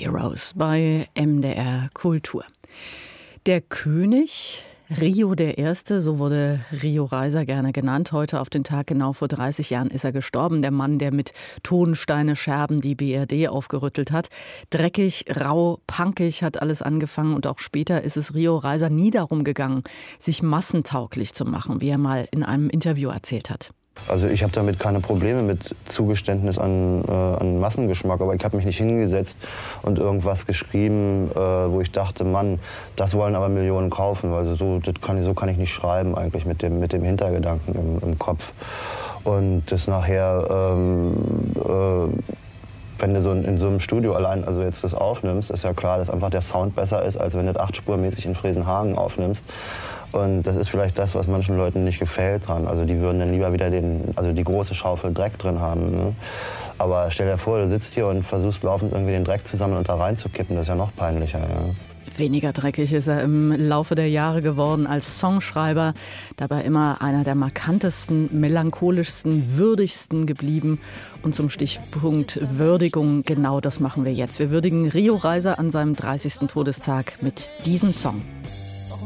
Heroes bei MDR Kultur. Der König, Rio der Erste, so wurde Rio Reiser gerne genannt. Heute auf den Tag genau vor 30 Jahren ist er gestorben. Der Mann, der mit Tonsteine-Scherben die BRD aufgerüttelt hat. Dreckig, rau, punkig hat alles angefangen. Und auch später ist es Rio Reiser nie darum gegangen, sich massentauglich zu machen, wie er mal in einem Interview erzählt hat. Also ich habe damit keine Probleme mit Zugeständnis an Massengeschmack, aber ich habe mich nicht hingesetzt und irgendwas geschrieben, wo ich dachte, Mann, das wollen aber Millionen kaufen, weil so kann ich nicht schreiben eigentlich mit dem Hintergedanken im Kopf. Und das nachher, wenn du in so einem Studio allein, also jetzt das aufnimmst, ist ja klar, dass einfach der Sound besser ist, als wenn du das 8-spurmäßig in Fresenhagen aufnimmst. Und das ist vielleicht das, was manchen Leuten nicht gefällt dran. Also die würden dann lieber wieder die große Schaufel Dreck drin haben. Ne? Aber stell dir vor, du sitzt hier und versuchst laufend irgendwie den Dreck zusammen und da reinzukippen. Das ist ja noch peinlicher. Ja. Weniger dreckig ist er im Laufe der Jahre geworden als Songschreiber. Dabei immer einer der markantesten, melancholischsten, würdigsten geblieben. Und zum Stichpunkt Würdigung, genau das machen wir jetzt. Wir würdigen Rio Reiser an seinem 30. Todestag mit diesem Song.